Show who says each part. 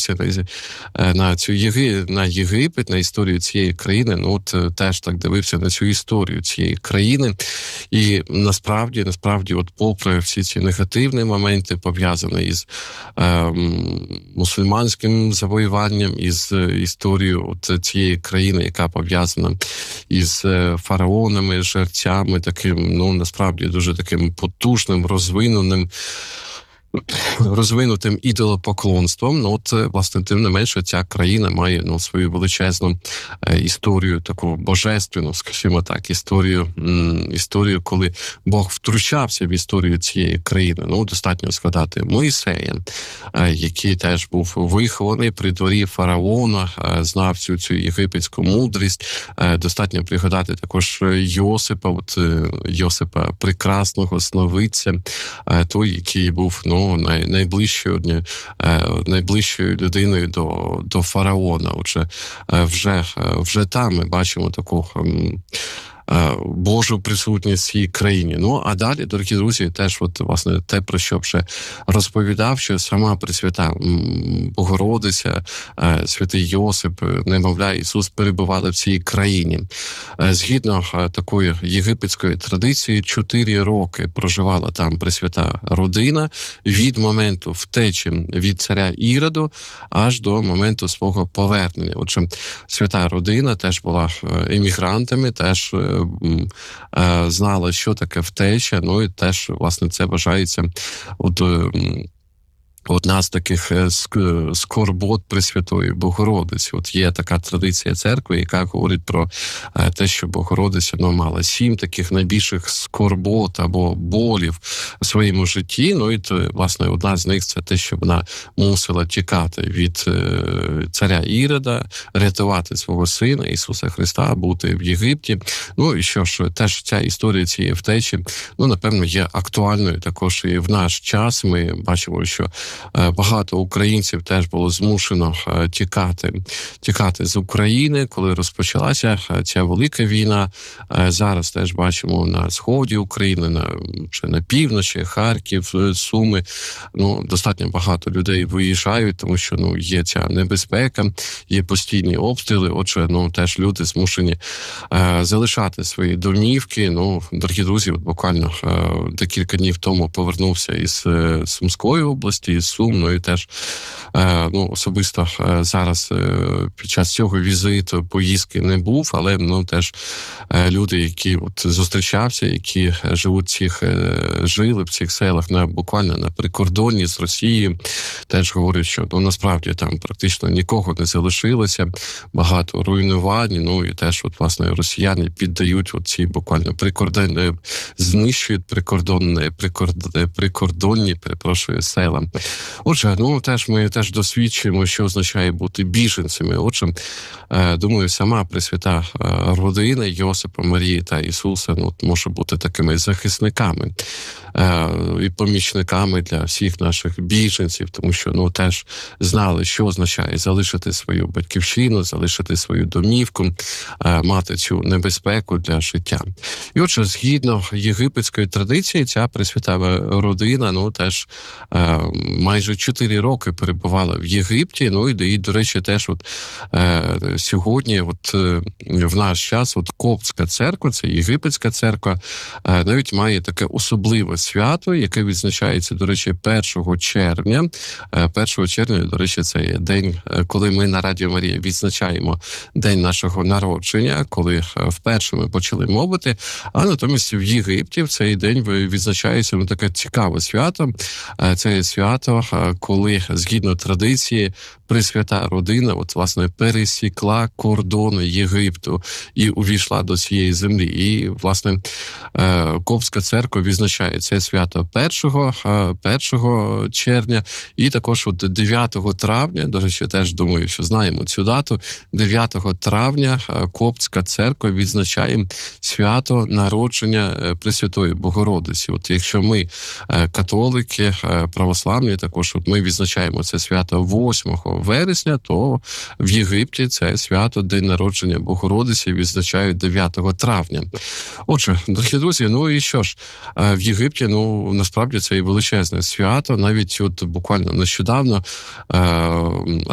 Speaker 1: дивився на Єгипет, на історію цієї країни, ну от теж так дивився на цю історію цієї країни. І насправді, от попри всі ці негативні моменти, пов'язані із мусульманським завоюванням, із історією от цієї країни, яка пов'язана із фараонами, жерцями, таким, ну, насправді, дуже таким потужним, розвинутим ідолопоклонством. Ну, от, власне, тим не менше, ця країна має, ну, свою величезну історію, таку божественну, скажімо так, історію, коли Бог втручався в історію цієї країни. Ну, достатньо згадати Мойсея, який теж був вихований при дворі фараона, знав всю цю єгипетську мудрість. Достатньо пригадати також Йосипа прекрасного, сновидця, той, який був, ну, найближчою людиною до фараона. Отже, вже там ми бачимо таку Божу присутність в цій країні. Ну, а далі, дорогі друзі, теж от, власне, те, про що вже розповідав, що сама Пресвята Богородиця, святий Йосип, немовля Ісус перебували в цій країні. Згідно такої єгипетської традиції, 4 роки проживала там Пресвята родина від моменту втечі від царя Іроду аж до моменту свого повернення. Отже, свята родина теж була емігрантами, теж знала, що таке втеча, ну і теж, власне, це вважається одна з таких скорбот Пресвятої Богородиці. От є така традиція церкви, яка говорить про те, що Богородиця, ну, мала 7 таких найбільших скорбот або болів в своєму житті. Ну і, власне, одна з них – це те, що вона мусила тікати від царя Ірода, рятувати свого сина Ісуса Христа, бути в Єгипті. Ну і що ж, теж ця історія цієї втечі, ну, напевно, є актуальною також і в наш час. Ми бачимо, що багато українців теж було змушено тікати з України, коли розпочалася ця велика війна. Зараз теж бачимо на сході України, на півночі, Харків, Суми. Ну, достатньо багато людей виїжджають, тому що, ну, є ця небезпека, є постійні обстріли. Отже, ну, теж люди змушені залишати свої домівки. Ну, дорогі друзі, от буквально декілька днів тому повернувся із Сумської області, із Сум, ну і теж, ну, особисто зараз під час цього візиту, поїздки не був, але, ну, теж люди, які от зустрічався, які жили в цих селах буквально на прикордонні з Росією, теж говорять, що, ну, насправді там практично нікого не залишилося, багато руйнувань, ну і теж, от, власне, росіяни піддають от ці буквально знищують прикордонні, села. Отже, ну, ми теж досвідчуємо, що означає бути біженцями. Отже, думаю, сама Пресвята родина Йосипа, Марії та Ісуса, ну, може бути такими захисниками і помічниками для всіх наших біженців, тому що, ну, теж знали, що означає залишити свою батьківщину, залишити свою домівку, мати цю небезпеку для життя. І отже, згідно єгипетської традиції, ця Пресвята родина, ну, теж майже 4 роки перебувала в Єгипті. Ну і до речі, теж от сьогодні, от в наш час, от Коптська церква, це єгипетська церква, навіть має таке особливе свято, яке відзначається, до речі, 1 червня. 1 червня, до речі, це є день, коли ми на Радіо Марія відзначаємо день нашого народження, коли вперше ми почали мовити, а натомість в Єгипті в цей день відзначається, ну, таке цікаве свято. Це свято, коли, згідно традиції, Пресвята родина, от, власне, пересікла кордони Єгипту і увійшла до цієї землі. І, власне, Коптська церква відзначає це свято 1 червня, і також от 9 травня, до речі, теж думаю, що знаємо цю дату, 9 травня Коптська церква відзначає свято народження Пресвятої Богородиці. От якщо ми, католики, православні, також от ми відзначаємо це свято 8 вересня, то в Єгипті це свято, день народження Богородиці, відзначають 9 травня. Отже, дорогі друзі, ну і що ж, в Єгипті, ну, насправді це і величезне свято, навіть от буквально нещодавно